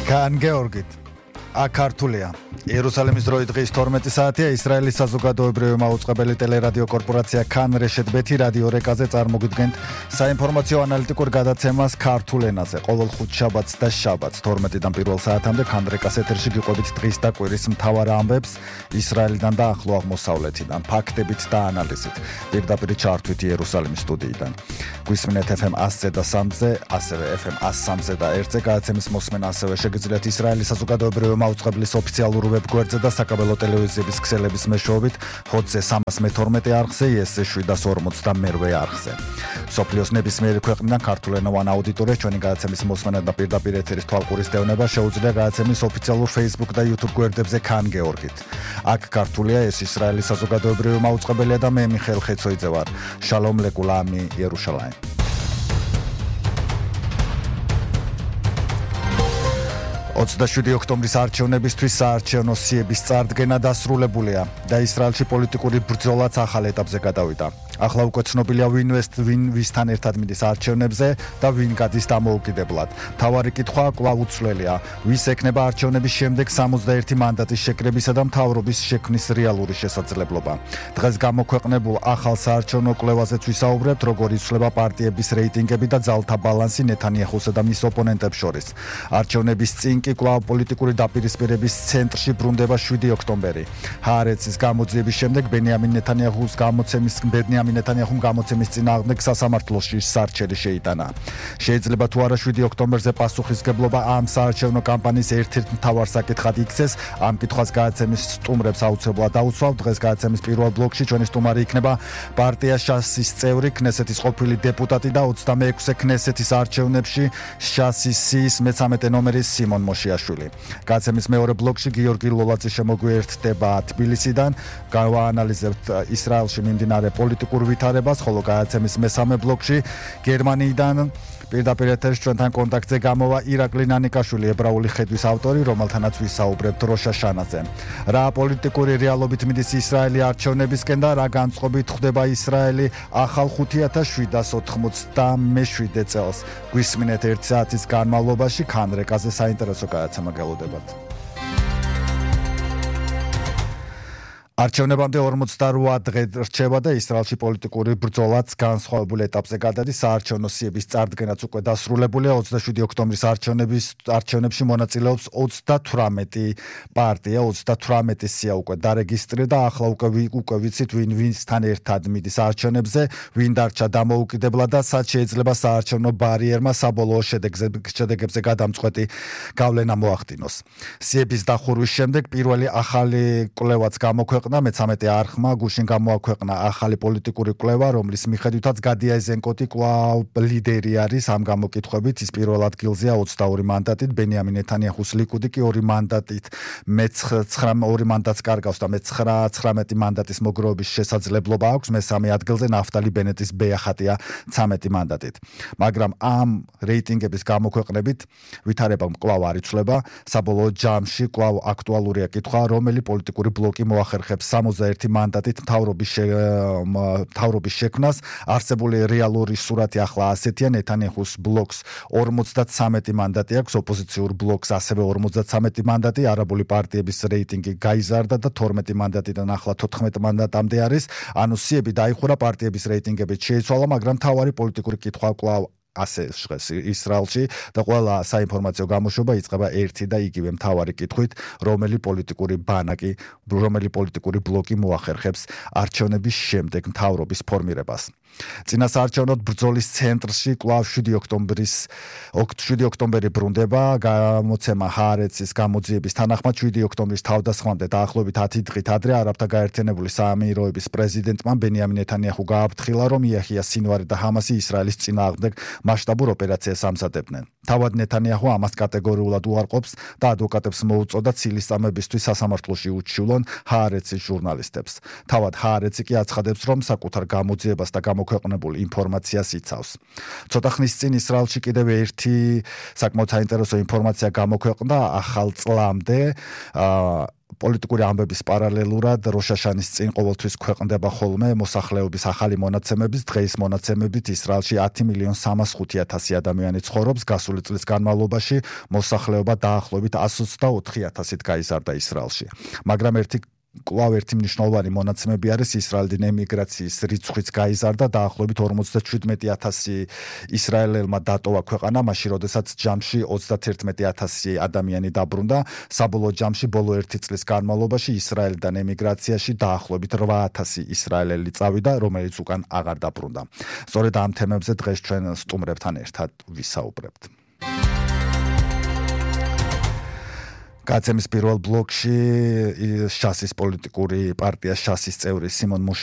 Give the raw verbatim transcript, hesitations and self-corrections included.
კან გეორგით აკართულია იერუსალიმის დროით დღის თორმეტი საათია ისრაელის საზოგადოებრივი მაუწყებელი ტელერადიო კორპორაცია კან რეშეთ ბეთი რადიო რეკაზე წარმოგიდგენთ საინფორმაციო ანალიტიკურ გადაცემას ქართულ ენაზე ყოველ ხუთშაბათს და შაბათს თორმეტიდან პირველ საათამდე კან რეკას ეთერში გიყვებით დღის და კვირის მთავარ ამბებს ისრაელიდან და ახლო აღმოსავლეთიდან ფაქტებით და ანალიზით პირდაპირ ჩართვით იერუსალიმის სტუდიიდან გვისმენთ ეფ ემ ასზე და სამზე ასევე ეფ ემ სამზე და ერთზე გადაცემის მოსმენა ასევე შეგიძლიათ ისრაელის საზოგადოებრივი მაუწყებლის ოფიციალურ ვებგვერდზე და საკაბელო ტელევიზიების ქსელების მეშვეობით ჰოტზე სამას მეთორმეტე არხზე ესზე შვიდას ორმოცდამერვე არხზე სოფლიოს ნებისმიერი ქვეყნიდან ქართულენოვან აუდიტორიას ჩვენი გადაცემის მოსმენა და პირდაპირ ეთერის თვალყურის დევნება შეუძლია გადაცემის ოფიციალურ Facebook და YouTube გვერდებზე კან გეორგით აქ ქართულია ეს ისრაელის საზოგადოებრივი მაუწყებელია და მე მიხეილ ხეცოიძე ვარ შალომ ლეკულამი იერუშალაიმ ოცდაშვიდი ოქტომბრის არჩევნებისთვის საარჩევნო სიების წარდგენა დასრულებულია და ისრაელში პოლიტიკური ბრძოლაც ახალ ეტაპზე გადავიდა. ახლა უკვე ცნობილია ვინ ვინ ვისთან ერთად მიდის არჩევნებზე და ვინ გადის დამოუკიდებლად. მთავარი კითხვა კვლავ უცვლელია. ვის ექნება არჩევნების შემდეგ სამოცდაერთი მანდატის შეკრებისა და მთავრობის შექმნის რეალური შესაძლებლობა. დღეს გამოქვეყნებულ ახალ საარჩევნო კვლევაზეც ვისაუბრებთ, როგორ იცვლება პარტიების რეიტინგები და ძალთა ბალანსი ნეთანიაჰუსა და მის ოპონენტებს შორის. არჩევნების წინ კი კვლავ პოლიტიკური დაპირისპირების ცენტრში ბრუნდება შვიდი ოქტომბერი. ჰაარეცის გამოძიების შემდეგ ბენიამინ ნეთანიაჰუს გამოცემის ბენიამინ ნეთანიაჰუმ გამოცემის წინააღმდეგ სასამართლოში სარჩელი შეიტანა. შეიძლება თუ არა შვიდი ოქტომბერზე პასუხისგებლობა ამ საარჩევნო კამპანიის ერთ-ერთ მთავარ საკითხად იქცეს, ამ კითხვას გადაცემის სტუმრებს აუცილებლად დაუცვავთ. დღეს გადაცემის პირველ ბლოკში ჩვენი სტუმარი იქნება პარტია შასის წევრი, ქნესეთის ყოფილი დეპუტატი და ოცდამეექვსე ქნესეთის არჩევნებში შასის მეცამეტე ნომერის სიმონ მოშიაშვილი. გადაცემის მეორე ბლოკში გიორგი ლოლაძე შემოგვიერთდება თბილისიდან, გავაანალიზებთ ისრაელში მიმდინარე პოლიტიკურ ვითარებას, ხოლო გადაცემის მესამე ბლოკში გერმანიიდან პირდაპირ ეთერში ჩვენთან კონტაქტზე გამოვა ირაკლი ნანიკაშვილი, ებრაული ხედვის ავტორი, რომელთანაც ვისაუბრებთ როშა შანაზე. რა პოლიტიკური რეალობით მიდის ისრაელი არჩევნებისკენ და რა განწყობით ხვდება ისრაელი ახალ ხუთი ათას შვიდას ოცდამეშვიდე წელს. გვისმინეთ ერთი საათის განმავლობაში კან რეკაზე საინტერესო გადაცემა გელოდებათ. არჩევნებამდე ორმოცდარვა დღე რჩება და ისრაელში პოლიტიკური ბრძოლაც განსხვავებულ ეტაპზე გადადის. საარჩევნო სიების წარდგენაც უკვე დასრულებულია. ოცდაშვიდი ოქტომბრის არჩევნების არჩევნებში მონაწილეობს ოცდათვრამეტი პარტია, ოცდათვრამეტი სია უკვე დარეგისტრირდა და ახლა უკვე უკვე ვიცით ვინ ვინსთან ერთად მიდის არჩევნებზე, ვინ დარჩა დამოუკიდებლად და სად შეიძლება საარჩევნო ბარიერმა საბოლოო შედეგებზე გადამწყვეტი გავლენა მოახდინოს. სიების დახურვის შემდეგ პირველი ახალი კვლევაც გამოქვეყნდა მეცამეტე არხმა გუშინ გამოაქვეყნა ახალი პოლიტიკური კვლევა, რომლის მიხედვითაც გადი აიზენკოტი კვლავ ლიდერი არის ამ გამოკითხვებით. ის პირველ ადგილზეა ოცდაორი მანდატით, ბენიამინ ნეთანიაჰუს ლიკუდი კი ორი მანდატით, ორი მანდატს კარგავს და მეცხრამეტი მანდატის მოგროვების შესაძლებლობა აქვს. მესამე ადგილზე ნაფტალი ბენეტის ბეახატია ცამეტი მანდატით. მაგრამ ამ რეიტინგების გამოქვეყნებით ვითარება კვლავ არ იცვლება. საბოლოო ჯამში კვლავ აქტუალურია კითხვა, რომელი პოლიტიკური ბლოკი მოახერხებს სამოცდაერთი მანდატით მთავრობის მთავრობის შექმნას. არსებული რეალური სურათი ახლა ასეთია: ნეთანიაჰუს ბლოკს ორმოცდათვრამეტი მანდატი აქვს, ოპოზიციურ ბლოკს ასევე ორმოცდათვრამეტი მანდატი, არაბული პარტიების რეიტინგი გაიზარდა და თორმეტი მანდატიდან ახლა თოთხმეტ მანდატამდე არის. ანუ სიები დაიხურა, პარტიების რეიტინგებიც შეიცვალა, მაგრამ მთავარი პოლიტიკური კითხვა კვლავ ასე შეხეს ისრაელში და ყველა საინფორმაციო გამოშვება იწყება ერთი და იგივე მთავარი კითხვით, რომელი პოლიტიკური ბანაკი, რომელი პოლიტიკური ბლოკი მოახერხებს არჩევნების შემდეგ მთავრობის ფორმირებას. წინასაარჩევნო ბრძოლის ცენტრში კვლავ შვიდი ოქტომბრის შვიდი ოქტომბერი ბრუნდება. გამოცემა ჰაარეცის გამოძიების თანახმად შვიდი ოქტომბრის თავდასხმამდე დაახლოებით ათი დღით ადრე არაბთა გაერთიანებული საამიროების პრეზიდენტმა ბენიამინ ნეთანიაჰუ გააფრთხილა, რომ იაჰია სინვარი და ჰამასი ისრაელის წინააღმდეგ მასშტაბურ ოპერაციას ამზადებდნენ. თავად ნეთანიაჰუ ამას კატეგორიულად უარყოფს და ადვოკატებს მოუწოდა ცილისწამებისთვის სასამართლოში უჩივლონ ჰაარეცის ჟურნალისტებს. თავად ჰაარეცი კი აცხადებს, რომ საკუთარ გამოძიებას და გამოქვეყნებულ ინფორმაციას იცავს. ცოტა ხნის წინ ისრაელში კიდევ ერთი საკმაოდ საინტერესო ინფორმაცია გამოქვეყნდა ახალ წლამდე. პოლიტიკური ამბების პარალელურად როშაშანის წინ ყოველთვის ქვეყნდება ხოლმე მოსახლეობის ახალი მონაცემების დღეის მონაცემებით ისრაელში ათი მილიონი სამას ხუთი ათასი ადამიანი ცხოვრობს გასული წლის განმავლობაში მოსახლეობა დაახლოებით εκατს ოცდაოთხი ათასით გაიზარდა ისრაელში მაგრამ ერთი კვლავ ერთი მნიშვნელოვანი მონაცემები არის ისრაელიდან ემიგრაციის რიცხვიც გაიზარდა დაახლოებით ორმოცდაშვიდმეტი ათასი ისრაელელმა დატოვა ქვეყანა მაშინ როდესაც ჯამში ოცდაათერთმეტი ათასი ადამიანი დაბრუნდა საბოლოო ჯამში ბოლო ერთი წლის განმავლობაში ისრაელიდან ემიგრაციაში დაახლოებით რვა ათასი ისრაელელი წავიდა რომელიც უკან აღარ დაბრუნდა სწორედ ამ თემებზე დღეს ჩვენ სტუმრებთან ერთად ვისაუბრებთ გაცემის პირველ ბლოკში შასის პოლიტიკური პარტია შასის წევრი სიმონ